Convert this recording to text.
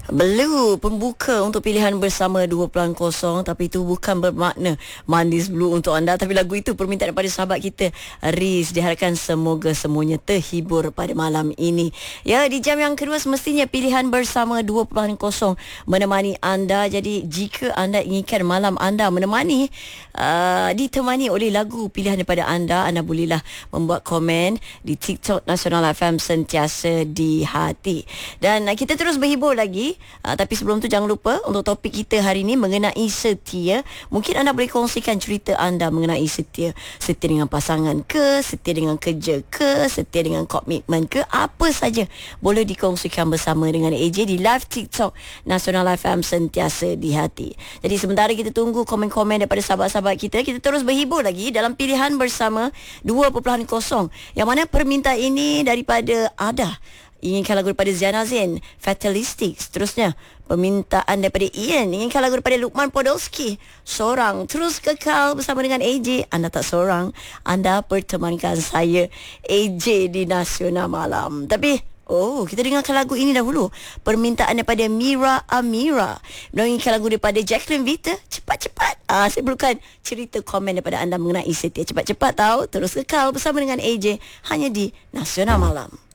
Blue pembuka untuk pilihan bersama 2.0, tapi itu bukan bermakna manis blue untuk anda, tapi lagu itu permintaan daripada sahabat kita Riz. Diharapkan semoga semuanya terhibur pada malam ini. Ya, di jam yang kedua semestinya pilihan bersama 2.0 menemani anda. Jadi jika anda inginkan malam anda ditemani oleh lagu pilihan daripada anda bolehlah membuat komen di TikTok Nasional FM Sentiasa di Hati. Dan kita terus berhibur lagi. Tapi sebelum tu jangan lupa untuk topik kita hari ini mengenai setia. Mungkin anda boleh kongsikan cerita anda mengenai setia. Setia dengan pasangan ke, setia dengan kerja ke, setia dengan komitmen ke, apa saja boleh dikongsikan bersama dengan AJ di live TikTok Nasional FM Sentiasa di Hati. Jadi sementara kita tunggu komen-komen daripada sahabat-sahabat kita terus berhibur lagi dalam pilihan bersama 2.0, yang mana permintaan ini daripada Ada. Inginkan lagu daripada Ziana Zain, Fatalistic. Seterusnya permintaan daripada Ian, inginkan lagu daripada Lukman Podolski, Seorang. Terus kekal bersama dengan AJ. Anda tak seorang, anda pertemankan saya, AJ, di Nasional Malam. Tapi kita dengarkan lagu ini dahulu. Permintaan daripada Mira Amira, menginginkan lagu daripada Jacqueline Vita, Cepat-cepat. Saya perlukan cerita komen daripada anda mengenai setia. Cepat-cepat tahu. Terus kekal bersama dengan AJ hanya di Nasional Malam.